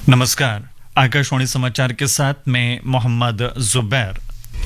नमस्कार, आकाशवाणी समाचार के साथ मैं मोहम्मद जुबैर।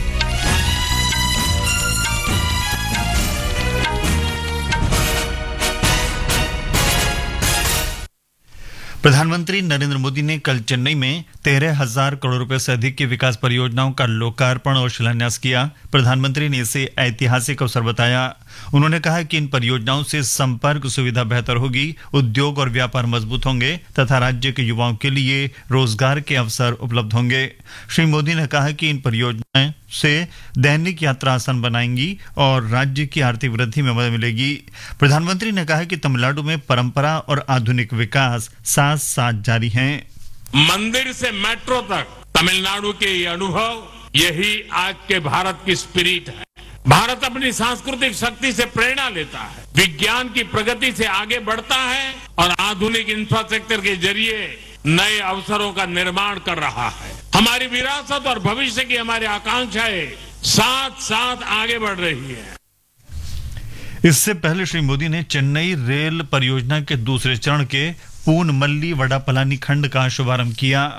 प्रधानमंत्री नरेंद्र मोदी ने कल चेन्नई में 13,000 करोड़ रुपए से अधिक की विकास परियोजनाओं का लोकार्पण और शिलान्यास किया। प्रधानमंत्री ने इसे ऐतिहासिक अवसर बताया। उन्होंने कहा कि इन परियोजनाओं से संपर्क सुविधा बेहतर होगी, उद्योग और व्यापार मजबूत होंगे तथा राज्य के युवाओं के लिए रोजगार के अवसर उपलब्ध होंगे। श्री मोदी ने कहा कि इन परियोजनाएं से दैनिक यात्रा आसान बनाएंगी और राज्य की आर्थिक वृद्धि में मदद मिलेगी। प्रधानमंत्री ने कहा कि तमिलनाडु में परंपरा और आधुनिक विकास साथ साथ जारी हैं। मंदिर से मेट्रो तक तमिलनाडु के ये अनुभव, यही आज के भारत की स्पिरिट है। भारत अपनी सांस्कृतिक शक्ति से प्रेरणा लेता है, विज्ञान की प्रगति से आगे बढ़ता है और आधुनिक इंफ्रास्ट्रक्चर के जरिए नए अवसरों का निर्माण कर रहा है। हमारी विरासत और भविष्य की हमारी आकांक्षाएं साथ साथ आगे बढ़ रही है। इससे पहले श्री मोदी ने चेन्नई रेल परियोजना के दूसरे चरण के पूनमल्ली वडापलानी खंड का शुभारंभ किया।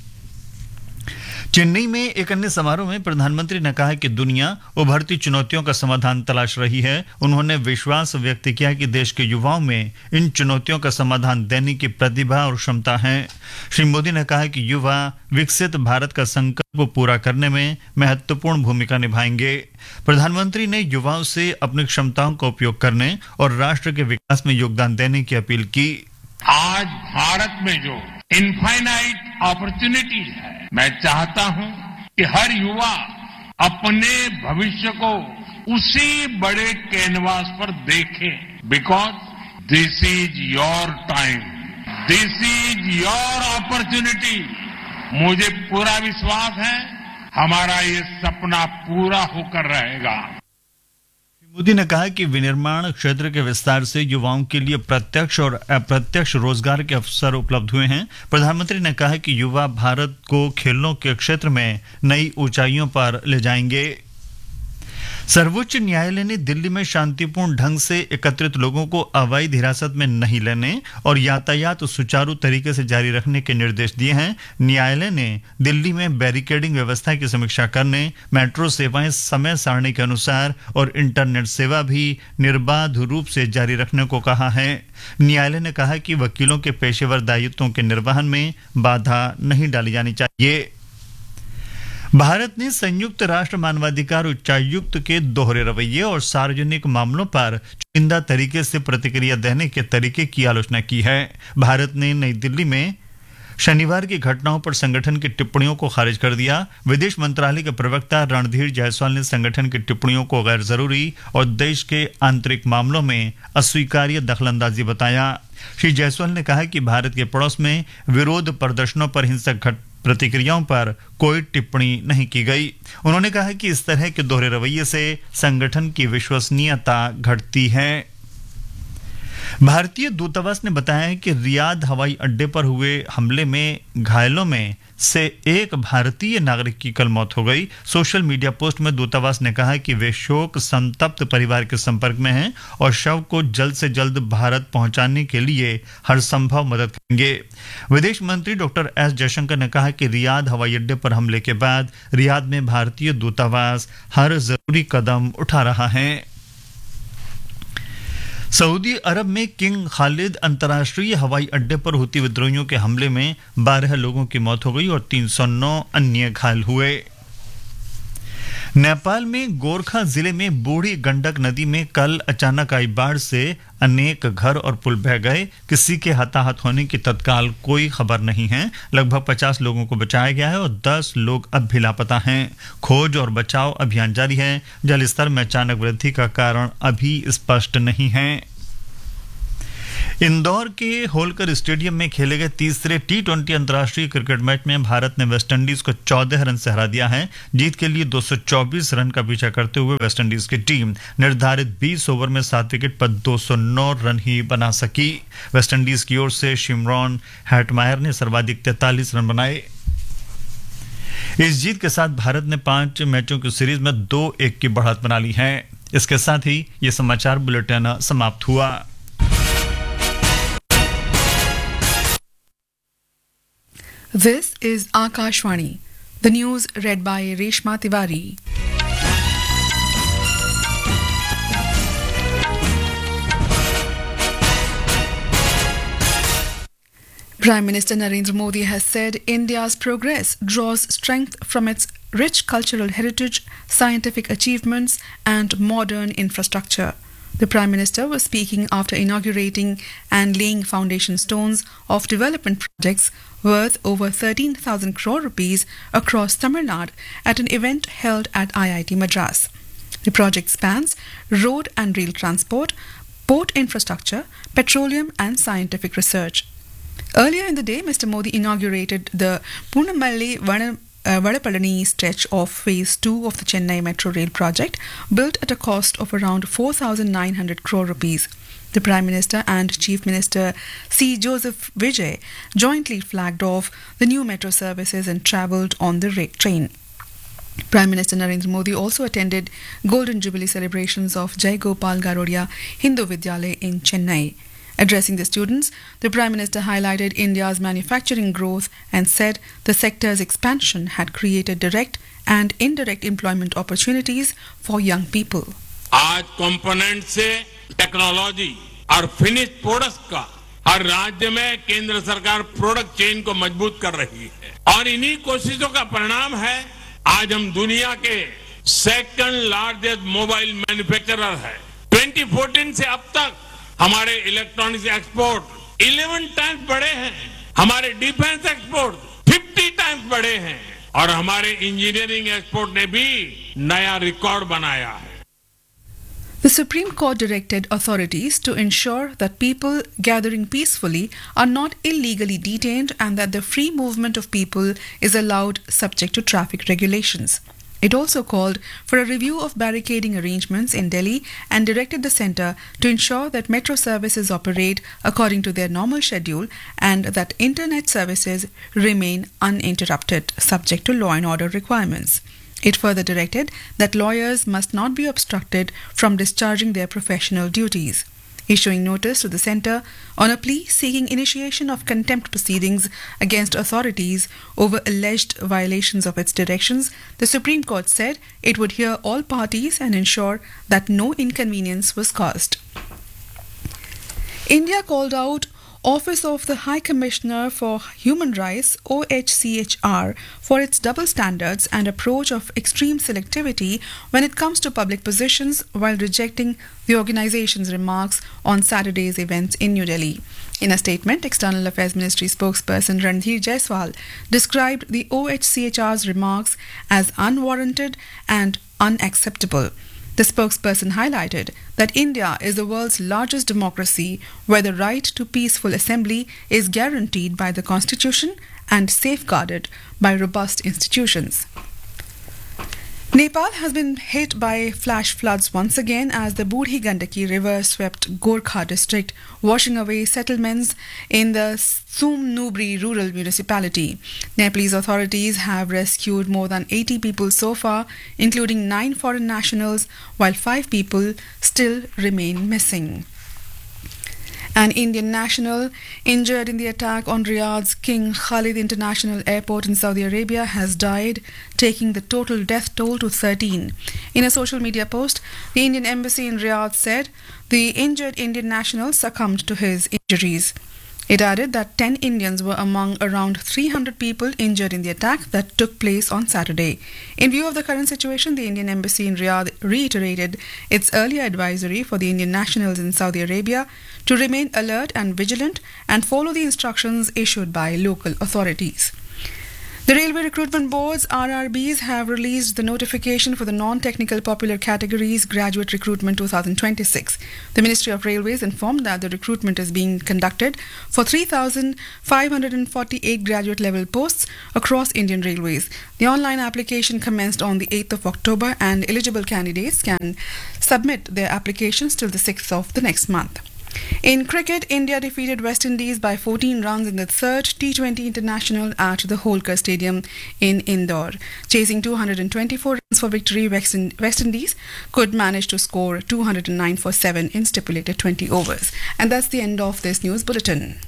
चेन्नई में एक अन्य समारोह में प्रधानमंत्री ने कहा कि दुनिया उभरती चुनौतियों का समाधान तलाश रही है। उन्होंने विश्वास व्यक्त किया कि देश के युवाओं में इन चुनौतियों का समाधान देने की प्रतिभा और क्षमता है। श्री मोदी ने कहा कि युवा विकसित भारत का संकल्प पूरा करने में महत्वपूर्ण भूमिका निभाएंगे। प्रधानमंत्री ने युवाओं से अपनी क्षमताओं का उपयोग करने और राष्ट्र के विकास में योगदान देने की अपील की। आज भारत में जो इनफाइनाइट अपॉर्चुनिटी है, मैं चाहता हूं कि हर युवा अपने भविष्य को उसी बड़े कैनवास पर देखे। Because this is your time, this is your opportunity. मुझे पूरा विश्वास है हमारा ये सपना पूरा होकर रहेगा। मोदी ने कहा कि विनिर्माण क्षेत्र के विस्तार से युवाओं के लिए प्रत्यक्ष और अप्रत्यक्ष रोजगार के अवसर उपलब्ध हुए हैं। प्रधानमंत्री ने कहा कि युवा भारत को खेलों के क्षेत्र में नई ऊंचाइयों पर ले जाएंगे। सर्वोच्च न्यायालय ने दिल्ली में शांतिपूर्ण ढंग से एकत्रित लोगों को अवैध हिरासत में नहीं लेने और यातायात सुचारू तरीके से जारी रखने के निर्देश दिए हैं। न्यायालय ने दिल्ली में बैरिकेडिंग व्यवस्था की समीक्षा करने, मेट्रो सेवाएं समय सारणी के अनुसार और इंटरनेट सेवा भी निर्बाध रूप से जारी रखने को कहा है। न्यायालय ने कहा कि वकीलों के पेशेवर दायित्वों के निर्वहन में बाधा नहीं डाली जानी चाहिए। भारत ने संयुक्त राष्ट्र मानवाधिकार उच्चायुक्त के दोहरे रवैये और सार्वजनिक मामलों पर चुनिंदा तरीके से प्रतिक्रिया देने के तरीके की आलोचना की है। भारत ने नई दिल्ली में शनिवार की घटनाओं पर संगठन की टिप्पणियों को खारिज कर दिया। विदेश मंत्रालय के प्रवक्ता रणधीर जायसवाल ने संगठन की टिप्पणियों को गैर जरूरी और देश के आंतरिक मामलों में अस्वीकार्य दखलंदाजी बताया। श्री जायसवाल ने कहा कि भारत के पड़ोस में विरोध प्रदर्शनों पर हिंसक प्रतिक्रियाओं पर कोई टिप्पणी नहीं की गई। उन्होंने कहा कि इस तरह के दोहरे रवैये से संगठन की विश्वसनीयता घटती है। भारतीय दूतावास ने बताया है कि रियाद हवाई अड्डे पर हुए हमले में घायलों में से एक भारतीय नागरिक की कल मौत हो गई। सोशल मीडिया पोस्ट में दूतावास ने कहा कि वे शोक संतप्त परिवार के संपर्क में हैं और शव को जल्द से जल्द भारत पहुंचाने के लिए हर संभव मदद करेंगे। विदेश मंत्री डॉक्टर एस जयशंकर ने कहा कि रियाद हवाई अड्डे पर हमले के बाद रियाद में भारतीय दूतावास हर जरूरी कदम उठा रहा है। सऊदी अरब में किंग खालिद अंतर्राष्ट्रीय हवाई अड्डे पर हुती विद्रोहियों के हमले में 12 लोगों की मौत हो गई और 309 अन्य घायल हुए। नेपाल में गोरखा जिले में बूढ़ी गंडक नदी में कल अचानक आई बाढ़ से अनेक घर और पुल बह गए। किसी के हताहत होने की तत्काल कोई खबर नहीं है। लगभग 50 लोगों को बचाया गया है और 10 लोग अब भी लापता हैं। खोज और बचाव अभियान जारी है। जल स्तर में अचानक वृद्धि का कारण अभी स्पष्ट नहीं है। इंदौर के होलकर स्टेडियम में खेले गए तीसरे T20 अंतर्राष्ट्रीय क्रिकेट मैच में भारत ने वेस्टइंडीज को 14 रन से हरा दिया है। जीत के लिए 224 रन का पीछा करते हुए वेस्टइंडीज की टीम निर्धारित 20 ओवर में 7 विकेट पर 209 रन ही बना सकी। वेस्टइंडीज की ओर से शिमरॉन हैटमायर ने सर्वाधिक 43 रन बनाए। इस जीत के साथ भारत ने 5 मैचों की सीरीज में 2-1 की बढ़त बना ली है। इसके साथ ही ये समाचार बुलेटिन समाप्त हुआ। This is Akashvani. The news read by Reshma Tiwari. Prime Minister Narendra Modi has said India's progress draws strength from its rich cultural heritage, scientific achievements, and modern infrastructure. The Prime Minister was speaking after inaugurating and laying foundation stones of development projects worth over 13,000 crore rupees across Tamil Nadu at an event held at IIT Madras. The project spans road and rail transport, port infrastructure, petroleum, and scientific research. Earlier in the day, Mr. Modi inaugurated the Punamalli Vadapalani stretch of Phase 2 of the Chennai Metro Rail project, built at a cost of around 4,900 crore rupees. The Prime Minister and Chief Minister C. Joseph Vijay jointly flagged off the new metro services and travelled on the train. Prime Minister Narendra Modi also attended Golden Jubilee celebrations of Jai Gopal Garodia Hindu Vidyalaya in Chennai. Addressing the students, the Prime Minister highlighted India's manufacturing growth and said the sector's expansion had created direct and indirect employment opportunities for young people. आज component से technology और finish products का हर राज्य में केंद्र सरकार product chain को मजबूत कर रही है और इन्हीं कोशिशों का परिणाम है आज हम दुनिया के सेकंड लार्जेस्ट मोबाइल मैन्युफैक्चरर है। 2014 से अब तक हमारे इलेक्ट्रॉनिक्स एक्सपोर्ट 11 टाइम्स बढ़े हैं, हमारे डिफेंस एक्सपोर्ट 50 टाइम्स बढ़े हैं और हमारे इंजीनियरिंग एक्सपोर्ट ने भी नया रिकॉर्ड बनाया है। The Supreme Court directed authorities to ensure that people gathering peacefully are not illegally detained and that the free movement of people is allowed subject to traffic regulations. It also called for a review of barricading arrangements in Delhi and directed the centre to ensure that metro services operate according to their normal schedule and that internet services remain uninterrupted, subject to law and order requirements. It further directed that lawyers must not be obstructed from discharging their professional duties. Issuing notice to the centre on a plea seeking initiation of contempt proceedings against authorities over alleged violations of its directions, the Supreme Court said it would hear all parties and ensure that no inconvenience was caused. India called out Office of the High Commissioner for Human Rights OHCHR for its double standards and approach of extreme selectivity when it comes to public positions while rejecting the organization's remarks on Saturday's events in New Delhi. In a statement, External Affairs Ministry spokesperson Randhir Jaiswal described the OHCHR's remarks as unwarranted and unacceptable. The spokesperson highlighted that India is the world's largest democracy where the right to peaceful assembly is guaranteed by the Constitution and safeguarded by robust institutions. Nepal has been hit by flash floods once again as the Budhi Gandaki river swept Gorkha district, washing away settlements in the Sumnubri rural municipality. Nepalese authorities have rescued more than 80 people so far, including 9 foreign nationals, while 5 people still remain missing. An Indian national injured in the attack on Riyadh's King Khalid International Airport in Saudi Arabia has died, taking the total death toll to 13. In a social media post, the Indian embassy in Riyadh said the injured Indian national succumbed to his injuries. It added that 10 Indians were among around 300 people injured in the attack that took place on Saturday. In view of the current situation, the Indian embassy in Riyadh reiterated its earlier advisory for the Indian nationals in Saudi Arabia to remain alert and vigilant and follow the instructions issued by local authorities. The Railway Recruitment Board's RRBs have released the notification for the non-technical popular categories Graduate Recruitment 2026. The Ministry of Railways informed that the recruitment is being conducted for 3,548 graduate level posts across Indian Railways. The online application commenced on the 8th of October and eligible candidates can submit their applications till the 6th of the next month. In cricket, India defeated West Indies by 14 runs in the third T20 International at the Holkar Stadium in Indore. Chasing 224 runs for victory, West Indies could manage to score 209 for 7 in stipulated 20 overs. And that's the end of this news bulletin.